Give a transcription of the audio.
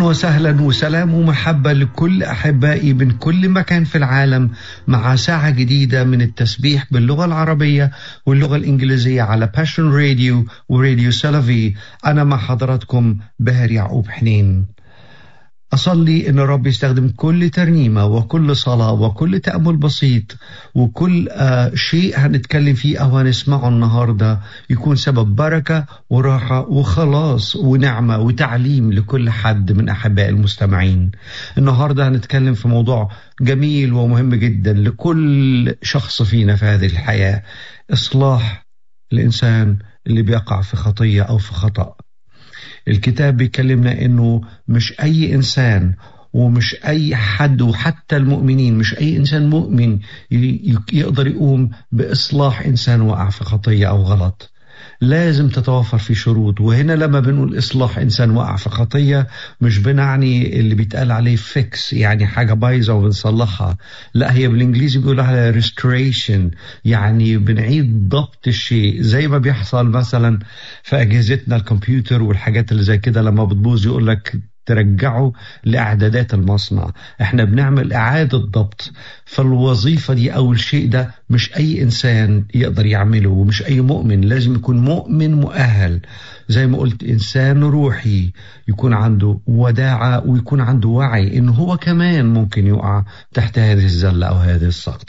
وسهلا وسلام ومحبة لكل أحبائي من كل مكان في العالم مع ساعة جديدة من التسبيح باللغة العربية واللغة الإنجليزية على Passion Radio وراديو سلفي. أنا مع حضراتكم بهر يعقوب حنين. أصلي إن الرب يستخدم كل ترنيمة وكل صلاة وكل تأمل بسيط وكل شيء هنتكلم فيه أو هنسمعه النهاردة يكون سبب بركة وراحة وخلاص ونعمة وتعليم لكل حد من أحباء المستمعين. النهاردة هنتكلم في موضوع جميل ومهم جدا لكل شخص فينا في هذه الحياة: إصلاح الإنسان اللي بيقع في خطية أو في خطأ. الكتاب بيكلمنا انه مش اي انسان ومش اي حد وحتى المؤمنين، مش اي انسان مؤمن يقدر يقوم باصلاح انسان وقع في خطية او غلط. لازم تتوفر في شروط. وهنا لما بنقول إصلاح إنسان وقع في خطية مش بنعني اللي بيتقال عليه فيكس، يعني حاجة بايظة وبنصلحها. لا، هي بالإنجليزي بيقول عليها restoration، يعني بنعيد ضبط الشيء زي ما بيحصل مثلا في أجهزتنا الكمبيوتر والحاجات اللي زي كده. لما بتبوظ يقول لك ترجعه لإعدادات المصنع. احنا بنعمل إعادة ضبط. فالوظيفة دي أو الشيء ده مش أي إنسان يقدر يعمله، ومش أي مؤمن. لازم يكون مؤمن مؤهل، زي ما قلت إنسان روحي، يكون عنده وداعة ويكون عنده وعي إنه هو كمان ممكن يقع تحت هذه الزلة أو هذه السقطة.